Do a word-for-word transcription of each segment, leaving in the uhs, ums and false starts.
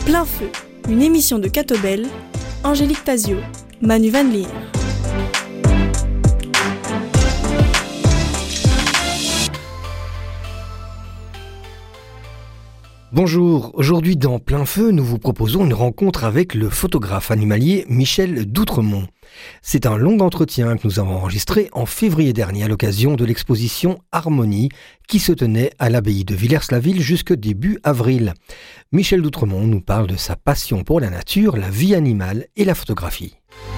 Plein Feu, une émission de Catobel, Angélique Tazio, Manu Van Leer. Bonjour, aujourd'hui dans Plein Feu, nous vous proposons une rencontre avec le photographe animalier Michel D'Outremont. C'est un long entretien que nous avons enregistré en février dernier à l'occasion de l'exposition Harmonie qui se tenait à l'abbaye de Villers-la-Ville jusque début avril. Michel D'Outremont nous parle de sa passion pour la nature, la vie animale et la photographie.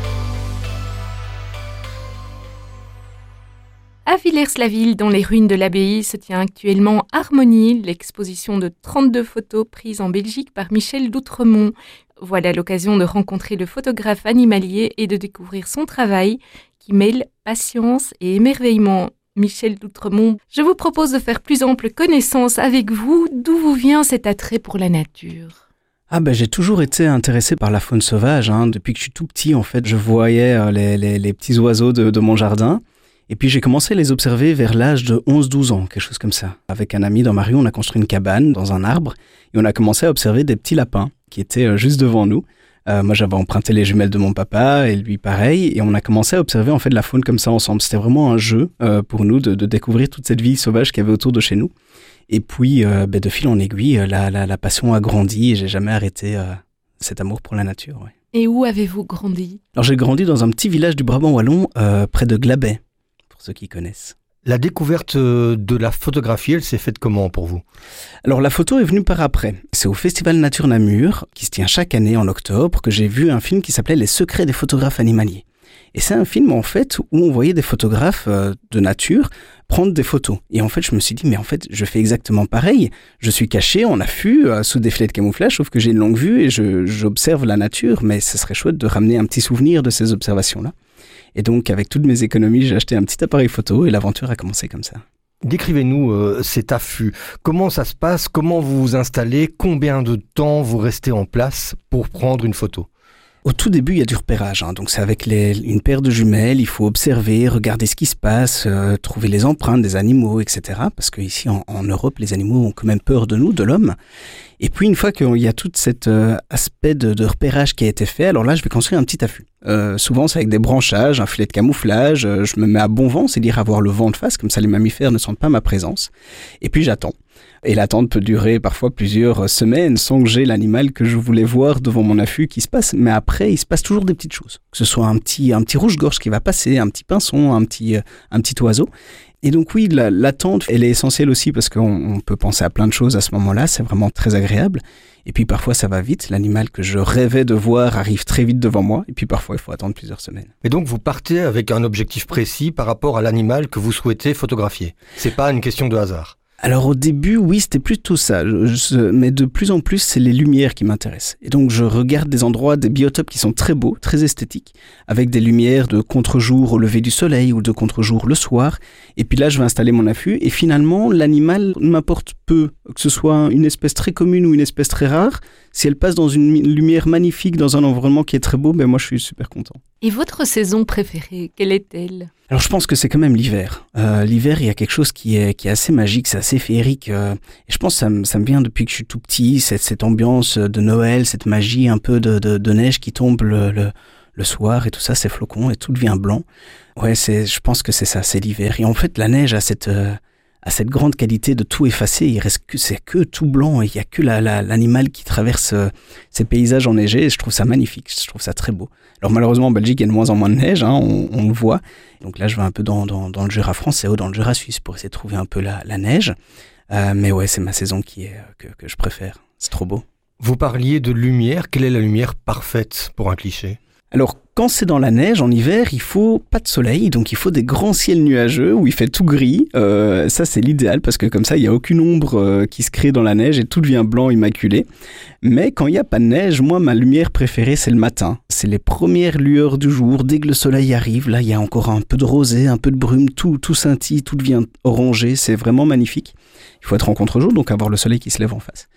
À Villers-la-Ville, dans les ruines de l'abbaye, se tient actuellement Harmonie, l'exposition de trente-deux photos prises en Belgique par Michel D'Outremont. Voilà l'occasion de rencontrer le photographe animalier et de découvrir son travail qui mêle patience et émerveillement. Michel D'Outremont, je vous propose de faire plus ample connaissance avec vous. D'où vous vient cet attrait pour la nature ? Ah ben j'ai toujours été intéressé par la faune sauvage. Hein. Depuis que je suis tout petit, en fait, je voyais les, les, les petits oiseaux de, de mon jardin. Et puis j'ai commencé à les observer vers l'âge de onze douze ans, quelque chose comme ça. Avec un ami dans ma rue, on a construit une cabane dans un arbre et on a commencé à observer des petits lapins qui étaient juste devant nous. Euh, moi j'avais emprunté les jumelles de mon papa et lui pareil, et on a commencé à observer en fait la faune comme ça ensemble. C'était vraiment un jeu euh, pour nous de, de découvrir toute cette vie sauvage qu'il y avait autour de chez nous. Et puis euh, ben, de fil en aiguille, la, la, la passion a grandi et j'ai jamais arrêté euh, cet amour pour la nature. Ouais. Et où avez-vous grandi ? Alors j'ai grandi dans un petit village du Brabant wallon euh, près de Glabay. Ceux qui connaissent. La découverte de la photographie, elle s'est faite comment pour vous ? Alors la photo est venue par après. C'est au Festival Nature Namur, qui se tient chaque année en octobre, que j'ai vu un film qui s'appelait Les secrets des photographes animaliers. Et c'est un film en fait où on voyait des photographes euh, de nature prendre des photos. Et en fait je me suis dit mais en fait je fais exactement pareil. Je suis caché en affût euh, sous des filets de camouflage, sauf que j'ai une longue vue et je, j'observe la nature, mais ce serait chouette de ramener un petit souvenir de ces observations-là. Et donc, avec toutes mes économies, j'ai acheté un petit appareil photo et l'aventure a commencé comme ça. Décrivez-nous euh, cet affût. Comment ça se passe ? Comment vous vous installez ? Combien de temps vous restez en place pour prendre une photo ? Au tout début, il y a du repérage. Hein. Donc, c'est avec les, une paire de jumelles. Il faut observer, regarder ce qui se passe, euh, trouver les empreintes des animaux, et cetera. Parce qu'ici, en, en Europe, les animaux ont quand même peur de nous, de l'homme. Et puis, une fois qu'il y a tout cet euh, aspect de, de repérage qui a été fait, alors là, je vais construire un petit affût. Euh, souvent, c'est avec des branchages, un filet de camouflage. Euh, je me mets à bon vent, c'est-à-dire avoir le vent de face. Comme ça, les mammifères ne sentent pas ma présence. Et puis, j'attends. Et l'attente peut durer parfois plusieurs semaines sans que j'ai l'animal que je voulais voir devant mon affût qui se passe. Mais après, il se passe toujours des petites choses. Que ce soit un petit, un petit rouge-gorge qui va passer, un petit pinson, un petit, un petit oiseau. Et donc oui, la, l'attente, elle est essentielle aussi parce qu'on on peut penser à plein de choses à ce moment-là. C'est vraiment très agréable. Et puis parfois, ça va vite. L'animal que je rêvais de voir arrive très vite devant moi. Et puis parfois, il faut attendre plusieurs semaines. Et donc, vous partez avec un objectif précis par rapport à l'animal que vous souhaitez photographier. C'est pas une question de hasard. Alors au début, oui, c'était plutôt ça, je, je, mais de plus en plus, c'est les lumières qui m'intéressent. Et donc je regarde des endroits, des biotopes qui sont très beaux, très esthétiques, avec des lumières de contre-jour au lever du soleil ou de contre-jour le soir. Et puis là, je vais installer mon affût et finalement, l'animal m'apporte peu, que ce soit une espèce très commune ou une espèce très rare. Si elle passe dans une lumière magnifique, dans un environnement qui est très beau, ben moi je suis super content. Et votre saison préférée, quelle est-elle ? Alors je pense que c'est quand même l'hiver. Euh, l'hiver, il y a quelque chose qui est, qui est assez magique, c'est assez féerique. Euh, et je pense que ça me, ça me vient depuis que je suis tout petit, cette, cette ambiance de Noël, cette magie un peu de, de, de neige qui tombe le, le, le soir et tout ça, ces flocons et tout devient blanc. Ouais, c'est, je pense que c'est ça, c'est l'hiver. Et en fait, la neige a cette... Euh, à cette grande qualité de tout effacer, il reste que, c'est que tout blanc et il y a que la, la, l'animal qui traverse euh, ces paysages enneigés et je trouve ça magnifique, je trouve ça très beau. Alors malheureusement en Belgique il y a de moins en moins de neige, hein, on, on le voit, donc là je vais un peu dans, dans, dans le Jura français ou dans le Jura suisse pour essayer de trouver un peu la, la neige, euh, mais ouais c'est ma saison qui est, que, que je préfère, c'est trop beau. Vous parliez de lumière, quelle est la lumière parfaite pour un cliché ? Alors, quand c'est dans la neige, en hiver, il faut pas de soleil, donc il faut des grands ciels nuageux où il fait tout gris. Euh, ça, c'est l'idéal parce que comme ça, il n'y a aucune ombre euh, qui se crée dans la neige et tout devient blanc, immaculé. Mais quand il n'y a pas de neige, moi, ma lumière préférée, c'est le matin. C'est les premières lueurs du jour. Dès que le soleil arrive, là, il y a encore un peu de rosée, un peu de brume, tout, tout scintille, tout devient orangé. C'est vraiment magnifique. Il faut être en contre-jour, donc avoir le soleil qui se lève en face.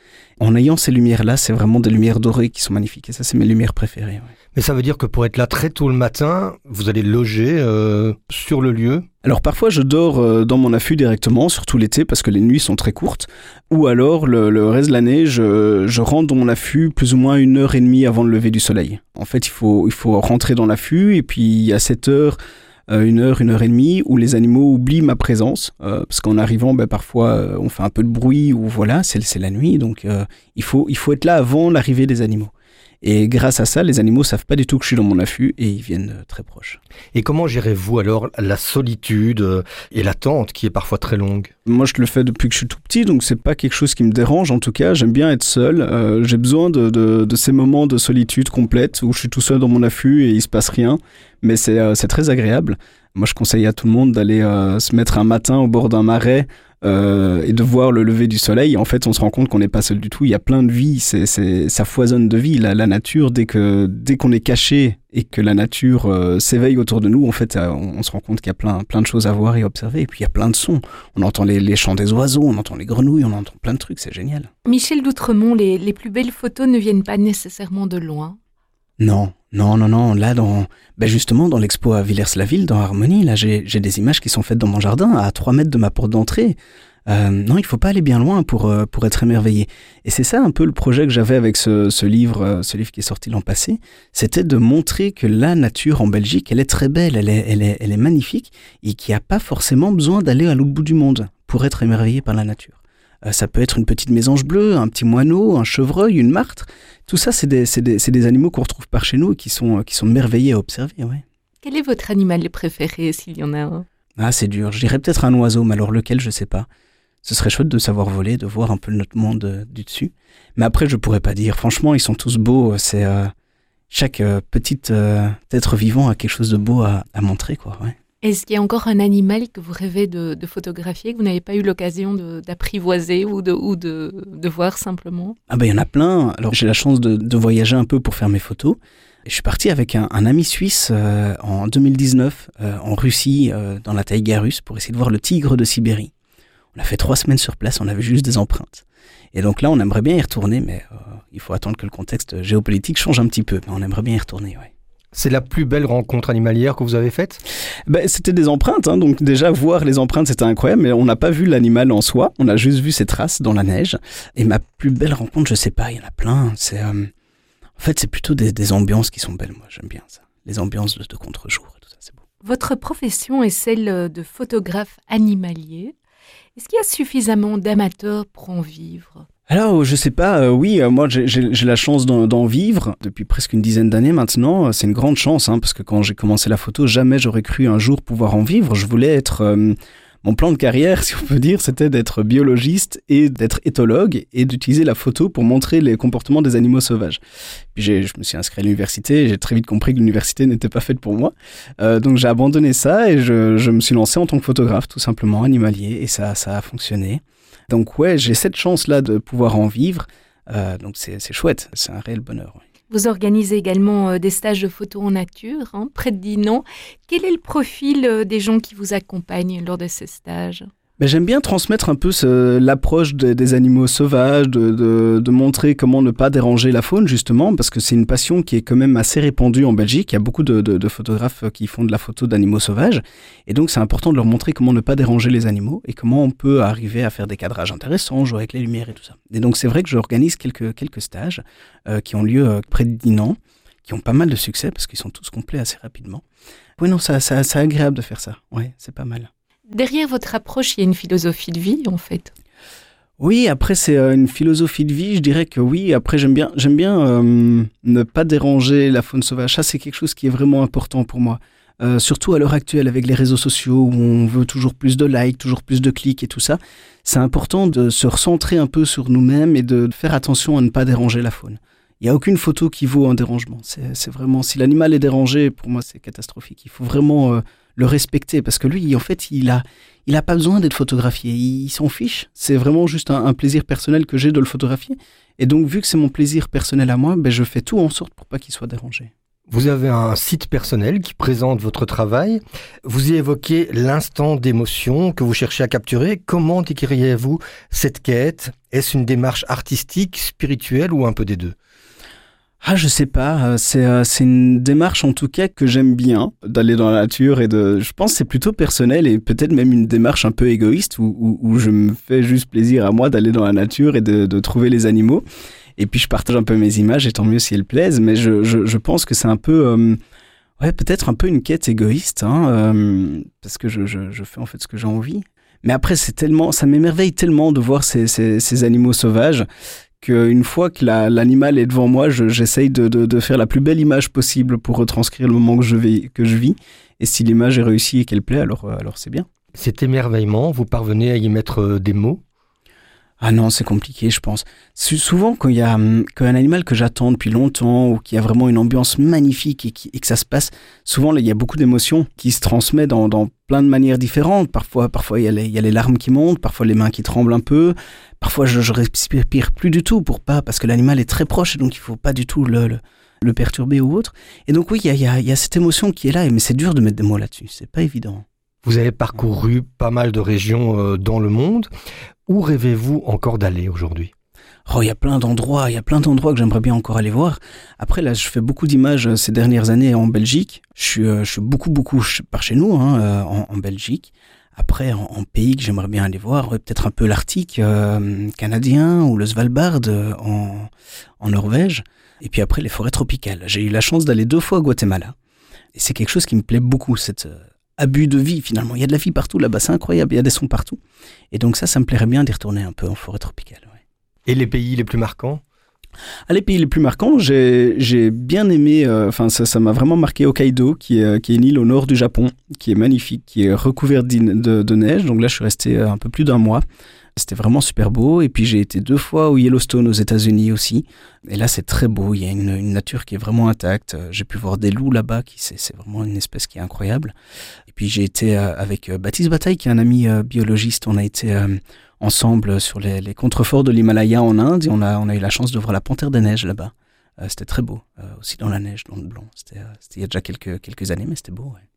En ayant ces lumières-là, c'est vraiment des lumières dorées qui sont magnifiques. Et ça, c'est mes lumières préférées. Ouais. Mais ça veut dire que pour être là très tôt le matin, vous allez loger euh, sur le lieu ? Alors parfois, je dors euh, dans mon affût directement, surtout l'été, parce que les nuits sont très courtes. Ou alors, le, le reste de l'année, je, je rentre dans mon affût plus ou moins une heure et demie avant le lever du soleil. En fait, il faut, il faut rentrer dans l'affût, et puis à sept heures, euh, une heure, une heure et demie, où les animaux oublient ma présence. Euh, parce qu'en arrivant, ben, parfois, euh, on fait un peu de bruit, ou voilà, c'est, c'est la nuit. Donc, euh, il faut, il faut être là avant l'arrivée des animaux. Et grâce à ça, les animaux ne savent pas du tout que je suis dans mon affût et ils viennent très proches. Et comment gérez-vous alors la solitude et l'attente qui est parfois très longue ? Moi, je le fais depuis que je suis tout petit, donc c'est pas quelque chose qui me dérange. En tout cas, j'aime bien être seul. Euh, j'ai besoin de, de, de ces moments de solitude complète où je suis tout seul dans mon affût et il se passe rien. Mais c'est, euh, c'est très agréable. Moi, je conseille à tout le monde d'aller euh, se mettre un matin au bord d'un marais euh, et de voir le lever du soleil. En fait, on se rend compte qu'on n'est pas seul du tout. Il y a plein de vie. C'est, c'est, ça foisonne de vie. La, la nature, dès, que, dès qu'on est caché et que la nature euh, s'éveille autour de nous, en fait, euh, on, on se rend compte qu'il y a plein, plein de choses à voir et observer. Et puis, il y a plein de sons. On entend les, les chants des oiseaux, on entend les grenouilles, on entend plein de trucs. C'est génial. Michel d'Outremont, les, les plus belles photos ne viennent pas nécessairement de loin. Non, non, non, non. Là, dans, ben justement, dans l'expo à Villers-la-Ville, dans Harmonie, là, j'ai, j'ai des images qui sont faites dans mon jardin, à trois mètres de ma porte d'entrée. Euh, non, il faut pas aller bien loin pour, euh, pour être émerveillé. Et c'est ça un peu le projet que j'avais avec ce, ce livre, euh, ce livre qui est sorti l'an passé. C'était de montrer que la nature en Belgique, elle est très belle, elle est, elle est, elle est magnifique, et qu'il n'y a pas forcément besoin d'aller à l'autre bout du monde pour être émerveillé par la nature. Euh, ça peut être une petite mésange bleue, un petit moineau, un chevreuil, une martre. Tout ça, c'est des, c'est des, c'est des animaux qu'on retrouve par chez nous et qui sont, qui sont merveilleux à observer. Ouais. Quel est votre animal préféré, s'il y en a un ? Ah, c'est dur. Je dirais peut-être un oiseau, mais alors lequel, je sais pas. Ce serait chouette de savoir voler, de voir un peu notre monde euh, du dessus. Mais après, je pourrais pas dire. Franchement, ils sont tous beaux. C'est euh, chaque euh, petit euh, être vivant a quelque chose de beau à, à montrer, quoi. Ouais. Est-ce qu'il y a encore un animal que vous rêvez de, de photographier, que vous n'avez pas eu l'occasion de, d'apprivoiser ou, de, ou de, de voir simplement ? Ah ben, il y en a plein. Alors, j'ai la chance de, de voyager un peu pour faire mes photos. Et je suis parti avec un, un ami suisse euh, en deux mille dix-neuf euh, en Russie, euh, dans la taïga russe, pour essayer de voir le tigre de Sibérie. On a fait trois semaines sur place, on avait juste des empreintes. Et donc là, on aimerait bien y retourner, mais euh, il faut attendre que le contexte géopolitique change un petit peu. Mais on aimerait bien y retourner, oui. C'est la plus belle rencontre animalière que vous avez faite ? Ben, c'était des empreintes, hein, donc déjà voir les empreintes, c'était incroyable, mais on n'a pas vu l'animal en soi, on a juste vu ses traces dans la neige. Et ma plus belle rencontre, je sais pas, il y en a plein. C'est, euh, en fait, c'est plutôt des, des ambiances qui sont belles, moi, j'aime bien ça. Les ambiances de, de contre-jour et tout ça, c'est beau. Votre profession est celle de photographe animalier. Est-ce qu'il y a suffisamment d'amateurs pour en vivre ? Alors, je sais pas, euh, oui, euh, moi j'ai, j'ai, j'ai la chance d'en, d'en vivre depuis presque une dizaine d'années maintenant. C'est une grande chance, hein, parce que quand j'ai commencé la photo, jamais j'aurais cru un jour pouvoir en vivre. Je voulais être... Euh, mon plan de carrière, si on peut dire, c'était d'être biologiste et d'être éthologue et d'utiliser la photo pour montrer les comportements des animaux sauvages. Puis j'ai, je me suis inscrit à l'université et j'ai très vite compris que l'université n'était pas faite pour moi. Euh, donc j'ai abandonné ça et je, je me suis lancé en tant que photographe, tout simplement, animalier, et ça, ça a fonctionné. Donc ouais, j'ai cette chance-là de pouvoir en vivre, euh, donc c'est, c'est chouette, c'est un réel bonheur. Ouais. Vous organisez également euh, des stages de photo en nature, hein, près de Dinan. Quel est le profil euh, des gens qui vous accompagnent lors de ces stages ? Ben, j'aime bien transmettre un peu ce, l'approche de, des animaux sauvages, de, de, de montrer comment ne pas déranger la faune, justement, parce que c'est une passion qui est quand même assez répandue en Belgique. Il y a beaucoup de, de, de photographes qui font de la photo d'animaux sauvages. Et donc, c'est important de leur montrer comment ne pas déranger les animaux et comment on peut arriver à faire des cadrages intéressants, jouer avec les lumières et tout ça. Et donc, c'est vrai que j'organise quelques, quelques stages euh, qui ont lieu euh, près de Dinan, qui ont pas mal de succès parce qu'ils sont tous complets assez rapidement. Oui, non, ça, ça, c'est agréable de faire ça. Oui, c'est pas mal. Derrière votre approche, il y a une philosophie de vie, en fait. Oui, après, c'est une philosophie de vie, je dirais que oui. Après, j'aime bien, j'aime bien euh, ne pas déranger la faune sauvage. Ça, c'est quelque chose qui est vraiment important pour moi. Euh, surtout à l'heure actuelle, avec les réseaux sociaux, où on veut toujours plus de likes, toujours plus de clics et tout ça. C'est important de se recentrer un peu sur nous-mêmes et de faire attention à ne pas déranger la faune. Il n'y a aucune photo qui vaut un dérangement. C'est, c'est vraiment, si l'animal est dérangé, pour moi, c'est catastrophique. Il faut vraiment... Euh, le respecter, parce que lui, en fait, il a, il a pas besoin d'être photographié, il, il s'en fiche. C'est vraiment juste un, un plaisir personnel que j'ai de le photographier. Et donc, vu que c'est mon plaisir personnel à moi, ben, je fais tout en sorte pour pas qu'il soit dérangé. Vous avez un site personnel qui présente votre travail. Vous y évoquez l'instant d'émotion que vous cherchez à capturer. Comment décririez-vous cette quête ? Est-ce une démarche artistique, spirituelle ou un peu des deux ? Ah, je sais pas. C'est, euh, c'est une démarche en tout cas que j'aime bien, d'aller dans la nature et de. Je pense que c'est plutôt personnel et peut-être même une démarche un peu égoïste où, où, où je me fais juste plaisir à moi d'aller dans la nature et de, de trouver les animaux. Et puis je partage un peu mes images et tant mieux si elles plaisent. Mais je, je, je pense que c'est un peu, euh, ouais, peut-être un peu une quête égoïste, hein, euh, parce que je, je, je fais en fait ce que j'ai envie. Mais après, c'est tellement, ça m'émerveille tellement de voir ces, ces, ces animaux sauvages qu'une fois que la, l'animal est devant moi, je, j'essaye de, de, de faire la plus belle image possible pour retranscrire le moment que je, vais, que je vis. Et si l'image est réussie et qu'elle plaît, alors, alors c'est bien. Cet émerveillement, vous parvenez à y mettre des mots ? Ah non, c'est compliqué, je pense. Souvent, quand il y a, quand y a un animal que j'attends depuis longtemps ou qu'il y a vraiment une ambiance magnifique et, qui, et que ça se passe, souvent, là, il y a beaucoup d'émotions qui se transmettent dans, dans plein de manières différentes. Parfois, parfois il y a les, il y a les larmes qui montent, parfois les mains qui tremblent un peu. Parfois, je, je respire plus du tout pour pas, parce que l'animal est très proche et donc il faut pas du tout le, le, le perturber ou autre. Et donc oui, il y a, il y a, il y a cette émotion qui est là, mais c'est dur de mettre des mots là-dessus. C'est pas évident. Vous avez parcouru pas mal de régions euh, dans le monde. Où rêvez-vous encore d'aller aujourd'hui ? Oh, il y a plein d'endroits, il y a plein d'endroits que j'aimerais bien encore aller voir. Après, là, je fais beaucoup d'images ces dernières années en Belgique. Je suis, euh, je suis beaucoup, beaucoup par chez nous, hein, euh, en, en Belgique. Après, en, en pays que j'aimerais bien aller voir, ouais, peut-être un peu l'Arctique euh, canadien ou le Svalbard euh, en, en Norvège. Et puis après, les forêts tropicales. J'ai eu la chance d'aller deux fois au Guatemala. Et c'est quelque chose qui me plaît beaucoup, cette... Euh, abus de vie finalement. Il y a de la vie partout là-bas, c'est incroyable, il y a des sons partout. Et donc ça, ça me plairait bien d'y retourner un peu en forêt tropicale. Ouais. Et les pays les plus marquants ? Ah, les pays les plus marquants, j'ai, j'ai bien aimé, enfin euh, ça, ça m'a vraiment marqué Hokkaido, qui est, qui est une île au nord du Japon, qui est magnifique, qui est recouverte de, de neige. Donc là, je suis resté un peu plus d'un mois. C'était vraiment super beau. Et puis j'ai été deux fois au Yellowstone aux États-Unis aussi. Et là, c'est très beau. Il y a une, une nature qui est vraiment intacte. J'ai pu voir des loups là-bas, qui c'est, c'est vraiment une espèce qui est incroyable. Et puis j'ai été euh, avec euh, Baptiste Bataille, qui est un ami euh, biologiste. On a été euh, ensemble sur les, les contreforts de l'Himalaya en Inde. Et on a, on a eu la chance de voir la panthère des neiges là-bas. Euh, c'était très beau, euh, aussi dans la neige, dans le blanc. C'était, euh, c'était il y a déjà quelques, quelques années, mais c'était beau, ouais.